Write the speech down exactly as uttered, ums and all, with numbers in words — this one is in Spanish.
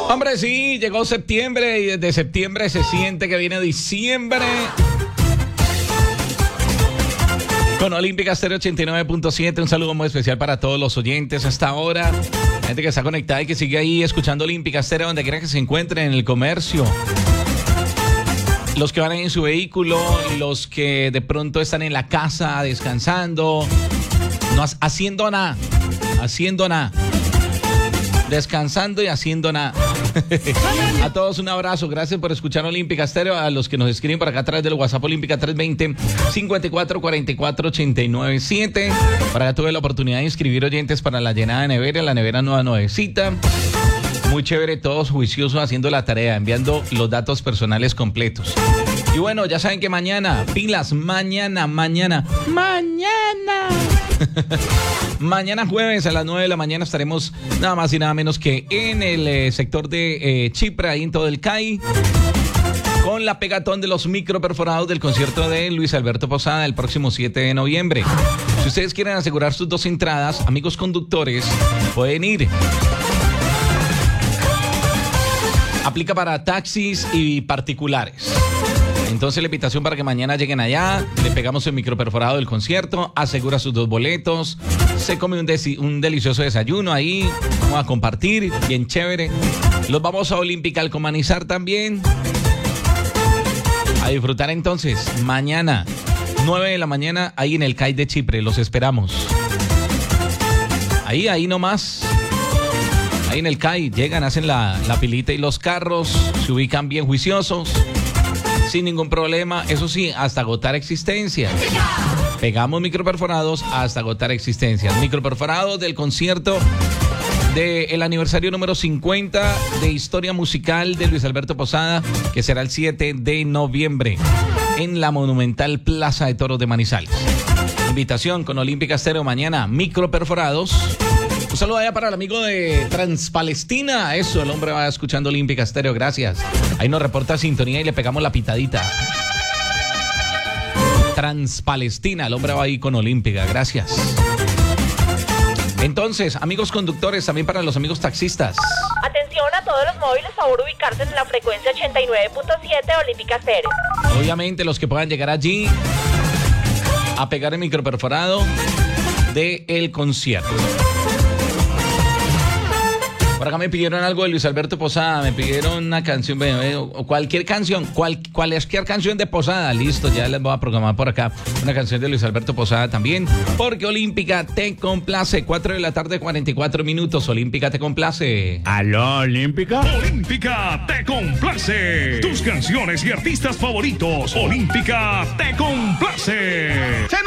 Hombre, sí, llegó septiembre y desde septiembre se siente que viene diciembre. Con Olímpica Estéreo ochenta y nueve punto siete, un saludo muy especial para todos los oyentes hasta ahora. Gente que está conectada y que sigue ahí escuchando Olímpica Estéreo donde quiera que se encuentren, en el comercio. Los que van en su vehículo, los que de pronto están en la casa descansando, no haciendo nada, haciendo nada. Descansando y haciendo nada. A todos un abrazo, gracias por escuchar Olímpica Estéreo. A los que nos escriben por acá a través del WhatsApp Olímpica tres dos cero, cinco cuatro cuatro cuatro, ocho nueve siete. Para acá tuve la oportunidad de inscribir oyentes para la llenada de nevera, la nevera nueva nuevecita. Muy chévere, todos juiciosos haciendo la tarea, enviando los datos personales completos. Y bueno, ya saben que mañana, pilas, mañana, mañana, mañana. Mañana jueves a las nueve de la mañana estaremos nada más y nada menos que en el eh, sector de eh, Chipre, ahí en todo el C A I, con la pegatón de los microperforados del concierto de Luis Alberto Posada el próximo siete de noviembre. Si ustedes quieren asegurar sus dos entradas, amigos conductores, pueden ir. Aplica para taxis y particulares. Entonces la invitación para que mañana lleguen allá, le pegamos el microperforado del concierto, asegura sus dos boletos, se come un, desi- un delicioso desayuno ahí, vamos a compartir, bien chévere. Los vamos a Olímpica Alcomanizar también. A disfrutar entonces, mañana, nueve de la mañana, ahí en el C A I de Chipre, los esperamos. Ahí, ahí nomás. Ahí en el C A I, llegan, hacen la, la pilita y los carros, se ubican bien juiciosos. Sin ningún problema, eso sí, hasta agotar existencias. Pegamos microperforados hasta agotar existencias. Microperforados del concierto del aniversario número cincuenta de Historia Musical de Luis Alberto Posada, que será el siete de noviembre en la monumental Plaza de Toros de Manizales. Invitación con Olímpica Estéreo mañana, microperforados. Un saludo allá para el amigo de Transpalestina. Eso, el hombre va escuchando Olímpica Estéreo, gracias. Ahí nos reporta sintonía y le pegamos la pitadita. Transpalestina, el hombre va ahí con Olímpica, gracias. Entonces, amigos conductores, también para los amigos taxistas. Atención a todos los móviles, favor ubicarse en la frecuencia ochenta y nueve punto siete Olímpica Estéreo. Obviamente los que puedan llegar allí a pegar el microperforado del concierto. Por acá me pidieron algo de Luis Alberto Posada, me pidieron una canción, o cualquier canción, cual, cualquier canción de Posada, listo, ya les voy a programar por acá una canción de Luis Alberto Posada también, porque Olímpica te complace, cuatro de la tarde, cuarenta y cuatro minutos, Olímpica te complace. ¿Aló, Olímpica? Olímpica te complace. Tus canciones y artistas favoritos, Olímpica te complace. Sí.